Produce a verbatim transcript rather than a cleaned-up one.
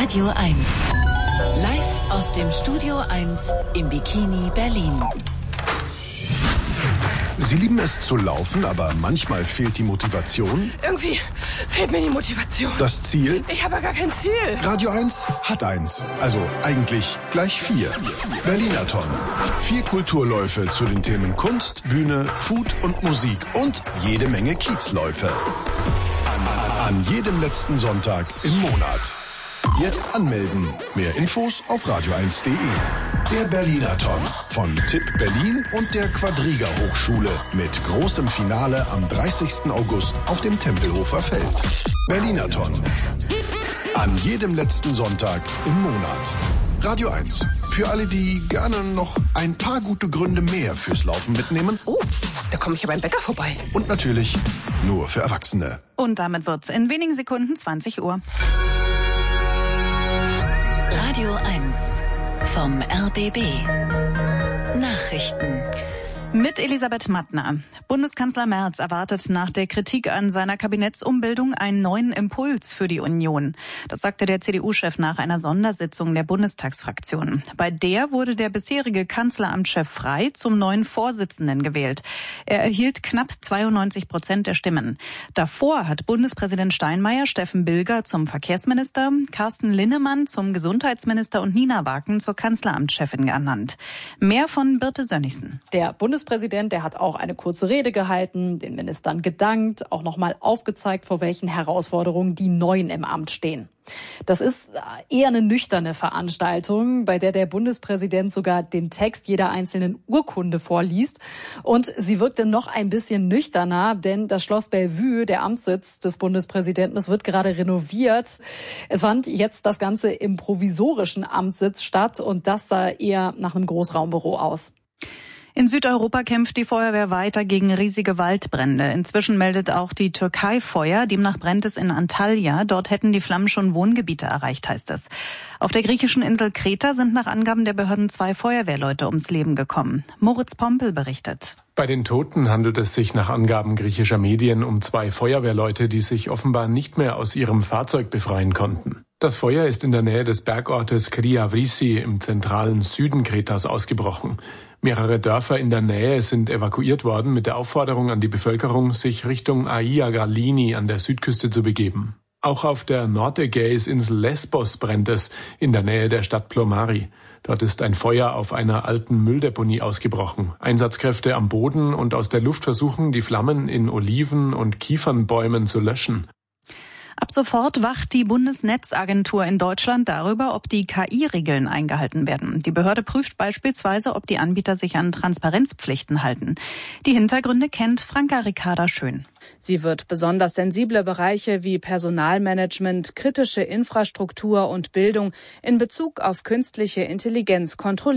Radio eins. Live aus dem Studio eins im Bikini Berlin. Sie lieben es zu laufen, aber manchmal fehlt die Motivation. Irgendwie fehlt mir die Motivation. Das Ziel? Ich habe ja gar kein Ziel. Radio eins hat eins. Also eigentlich gleich vier. Berlinathon. Vier Kulturläufe zu den Themen Kunst, Bühne, Food und Musik und jede Menge Kiezläufe. An, an jedem letzten Sonntag im Monat. Jetzt anmelden. Mehr Infos auf radio eins punkt de. Der Berlinathon von Tipp Berlin und der Quadriga Hochschule mit großem Finale am dreißigsten August auf dem Tempelhofer Feld. Berlinathon. An jedem letzten Sonntag im Monat. Radio eins. Für alle, die gerne noch ein paar gute Gründe mehr fürs Laufen mitnehmen. Oh, da komme ich ja beim Bäcker vorbei. Und natürlich nur für Erwachsene. Und damit wird's in wenigen Sekunden zwanzig Uhr. Radio eins vom R B B. Nachrichten. Mit Elisabeth Mattner. Bundeskanzler Merz erwartet nach der Kritik an seiner Kabinettsumbildung einen neuen Impuls für die Union. Das sagte der C D U-Chef nach einer Sondersitzung der Bundestagsfraktion. Bei der wurde der bisherige Kanzleramtschef Frey zum neuen Vorsitzenden gewählt. Er erhielt knapp zweiundneunzig Prozent der Stimmen. Davor hat Bundespräsident Steinmeier Steffen Bilger zum Verkehrsminister, Carsten Linnemann zum Gesundheitsminister und Nina Waken zur Kanzleramtschefin ernannt. Mehr von Birte Sönnigsen. Der Bundespräsident Präsident, der hat auch eine kurze Rede gehalten, den Ministern gedankt, auch nochmal aufgezeigt, vor welchen Herausforderungen die Neuen im Amt stehen. Das ist eher eine nüchterne Veranstaltung, bei der der Bundespräsident sogar den Text jeder einzelnen Urkunde vorliest. Und sie wirkte noch ein bisschen nüchterner, denn das Schloss Bellevue, der Amtssitz des Bundespräsidenten, das wird gerade renoviert. Es fand jetzt das Ganze im provisorischen Amtssitz statt und das sah eher nach einem Großraumbüro aus. In Südeuropa kämpft die Feuerwehr weiter gegen riesige Waldbrände. Inzwischen meldet auch die Türkei Feuer. Demnach brennt es in Antalya. Dort hätten die Flammen schon Wohngebiete erreicht, heißt es. Auf der griechischen Insel Kreta sind nach Angaben der Behörden zwei Feuerwehrleute ums Leben gekommen. Moritz Pompel berichtet. Bei den Toten handelt es sich nach Angaben griechischer Medien um zwei Feuerwehrleute, die sich offenbar nicht mehr aus ihrem Fahrzeug befreien konnten. Das Feuer ist in der Nähe des Bergortes Kriavrisi im zentralen Süden Kretas ausgebrochen. Mehrere Dörfer in der Nähe sind evakuiert worden mit der Aufforderung an die Bevölkerung, sich Richtung Aia Galini an der Südküste zu begeben. Auch auf der Nordägäisinsel Lesbos brennt es in der Nähe der Stadt Plomari. Dort ist ein Feuer auf einer alten Mülldeponie ausgebrochen. Einsatzkräfte am Boden und aus der Luft versuchen, die Flammen in Oliven- und Kiefernbäumen zu löschen. Ab sofort wacht die Bundesnetzagentur in Deutschland darüber, ob die K I-Regeln eingehalten werden. Die Behörde prüft beispielsweise, ob die Anbieter sich an Transparenzpflichten halten. Die Hintergründe kennt Franka Ricarda Schön. Sie wird besonders sensible Bereiche wie Personalmanagement, kritische Infrastruktur und Bildung in Bezug auf künstliche Intelligenz kontrollieren.